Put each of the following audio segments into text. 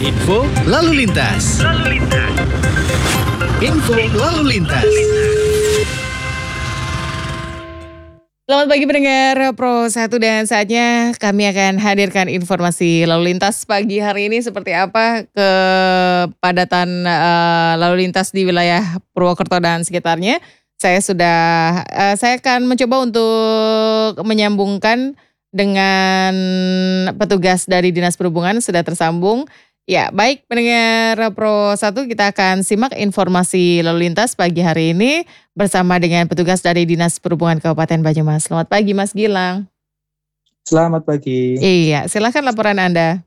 Info Lalu Lintas. Info Lalu Lintas. Selamat pagi pendengar Pro 1 dan saatnya kami akan hadirkan informasi lalu lintas pagi hari ini seperti apa kepadatan lalu lintas di wilayah Purwokerto dan sekitarnya. Saya akan mencoba untuk menyambungkan dengan petugas dari Dinas Perhubungan sudah tersambung. Ya, baik pendengar Pro 1, kita akan simak informasi lalu lintas pagi hari ini bersama dengan petugas dari Dinas Perhubungan Kabupaten Banyumas. Selamat pagi Mas Gilang. Selamat pagi. Iya, silakan laporan Anda.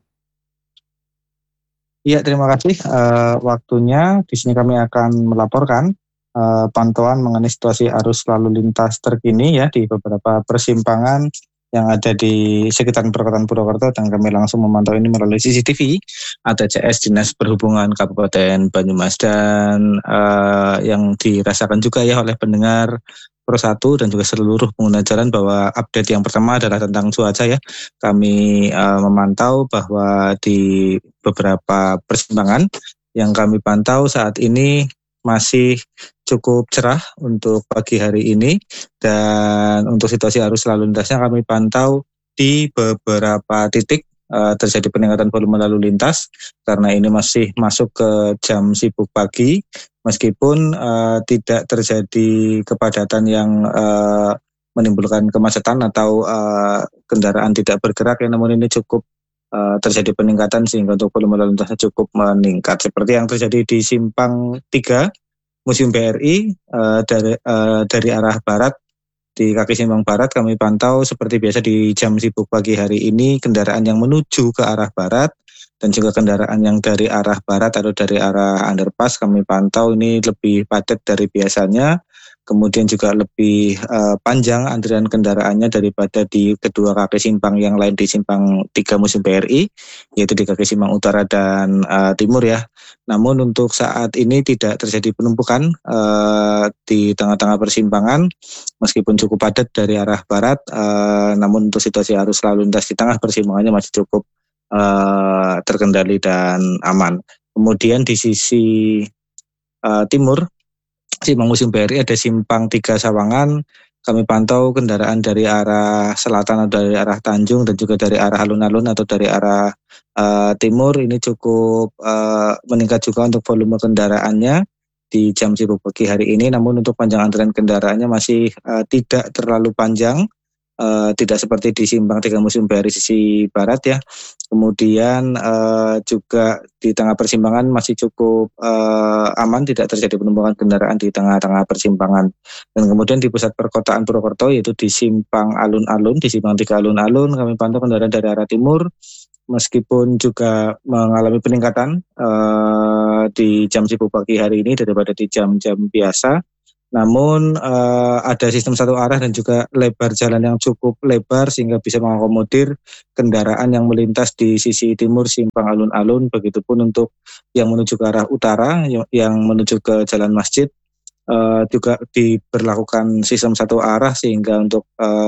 Iya, terima kasih waktunya. Di sini kami akan melaporkan pantauan mengenai situasi arus lalu lintas terkini ya di beberapa persimpangan yang ada di sekitar perkotaan Purwokerto, dan kami langsung memantau ini melalui CCTV ATCS Dinas Perhubungan Kabupaten Banyumas. Dan yang dirasakan juga ya oleh pendengar Pro 1 dan juga seluruh pengguna jalan bahwa update yang pertama adalah tentang cuaca ya. Kami memantau bahwa di beberapa persimpangan yang kami pantau saat ini masih cukup cerah untuk pagi hari ini, dan untuk situasi arus lalu lintasnya kami pantau di beberapa titik terjadi peningkatan volume lalu lintas karena ini masih masuk ke jam sibuk pagi, meskipun tidak terjadi kepadatan yang menimbulkan kemacetan atau kendaraan tidak bergerak ya, namun ini cukup terjadi peningkatan sehingga untuk volume lalu lintasnya cukup meningkat seperti yang terjadi di simpang 3 Museum BRI dari arah barat. Di kaki simpang barat kami pantau seperti biasa di jam sibuk pagi hari ini kendaraan yang menuju ke arah barat dan juga kendaraan yang dari arah barat atau dari arah underpass kami pantau ini lebih padat dari biasanya. Kemudian juga lebih panjang antrian kendaraannya daripada di kedua kaki simpang yang lain di simpang 3 Museum BRI, yaitu di kaki simpang utara dan timur ya. Namun untuk saat ini tidak terjadi penumpukan di tengah-tengah persimpangan, meskipun cukup padat dari arah barat, namun untuk situasi arus lalu lintas di tengah persimpangannya masih cukup terkendali dan aman. Kemudian di sisi timur Simpang Museum BRI ada simpang 3 Sawangan, kami pantau kendaraan dari arah selatan atau dari arah Tanjung dan juga dari arah alun-alun atau dari arah timur ini cukup meningkat juga untuk volume kendaraannya di jam sibuk pagi hari ini, namun untuk panjang antrian kendaraannya masih tidak terlalu panjang. Tidak seperti di simpang 3 Museum BRI sisi barat ya. Kemudian juga di tengah persimpangan masih cukup aman, tidak terjadi penumpukan kendaraan di tengah-tengah persimpangan. Dan kemudian di pusat perkotaan Purwokerto yaitu di simpang alun-alun, di simpang 3 alun-alun kami pantau kendaraan dari arah timur meskipun juga mengalami peningkatan di jam sibuk pagi hari ini daripada di jam-jam biasa. Namun ada sistem satu arah dan juga lebar jalan yang cukup lebar sehingga bisa mengakomodir kendaraan yang melintas di sisi timur simpang alun-alun. Begitupun untuk yang menuju ke arah utara, yang menuju ke Jalan Masjid juga diberlakukan sistem satu arah sehingga untuk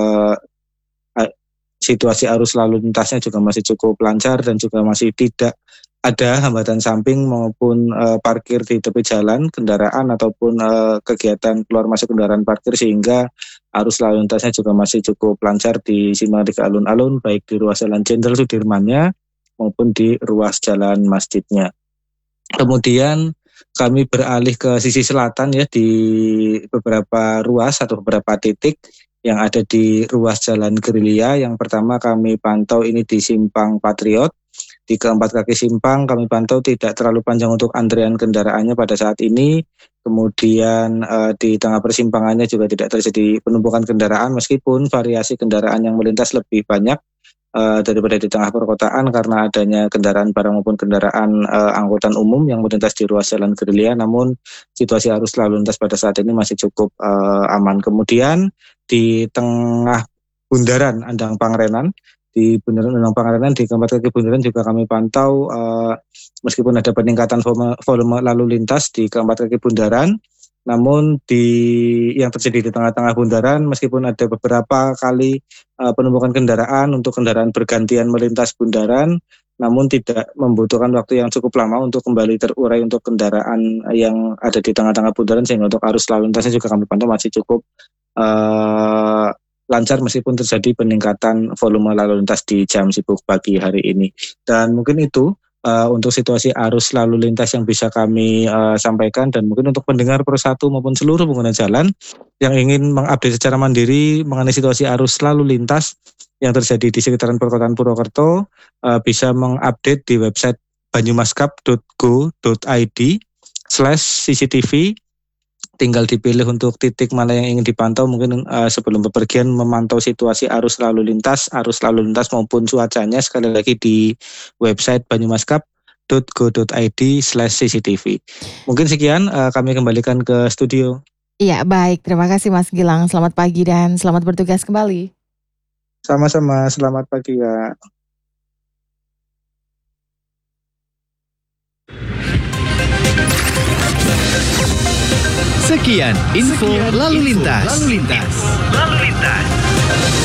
situasi arus lalu lintasnya juga masih cukup lancar dan juga masih tidak ada hambatan samping maupun parkir di tepi jalan kendaraan ataupun kegiatan keluar masuk kendaraan parkir, sehingga arus lalu lintasnya juga masih cukup lancar di simpang 3 alun-alun baik di ruas Jalan Jenderal Sudirmannya maupun di ruas Jalan Masjidnya. Kemudian kami beralih ke sisi selatan ya, di beberapa ruas atau beberapa titik yang ada di ruas Jalan Gerilya. Yang pertama kami pantau ini di simpang Patriot. Di keempat kaki simpang kami pantau tidak terlalu panjang untuk antrian kendaraannya pada saat ini. Kemudian di tengah persimpangannya juga tidak terjadi penumpukan kendaraan meskipun variasi kendaraan yang melintas lebih banyak daripada di tengah perkotaan karena adanya kendaraan barang maupun kendaraan angkutan umum yang melintas di ruas Jalan Gerilya. Namun situasi arus lalu lintas pada saat ini masih cukup aman. Kemudian di tengah Bundaran Andang Pangerenan, di Bundaran Andang Pangerenan di keempat kaki bundaran juga kami pantau meskipun ada peningkatan volume lalu lintas di keempat kaki bundaran, namun yang terjadi di tengah-tengah bundaran meskipun ada beberapa kali penumpukan kendaraan untuk kendaraan bergantian melintas bundaran, namun tidak membutuhkan waktu yang cukup lama untuk kembali terurai untuk kendaraan yang ada di tengah-tengah bundaran, sehingga untuk arus lalu lintasnya juga kami pantau masih cukup lancar meskipun terjadi peningkatan volume lalu lintas di jam sibuk pagi hari ini. Dan mungkin itu untuk situasi arus lalu lintas yang bisa kami sampaikan, dan mungkin untuk pendengar Pro 1 maupun seluruh pengguna jalan yang ingin mengupdate secara mandiri mengenai situasi arus lalu lintas yang terjadi di sekitaran perkotaan Purwokerto, bisa mengupdate di website banyumaskap.go.id/cctv. Tinggal dipilih untuk titik mana yang ingin dipantau. Mungkin sebelum bepergian memantau situasi arus lalu lintas maupun cuacanya sekali lagi di website banyumaskap.go.id/cctv. Mungkin sekian, kami kembalikan ke studio. Iya, baik. Terima kasih Mas Gilang. Selamat pagi dan selamat bertugas kembali. Sama-sama, selamat pagi ya. Sekian info lalu lintas.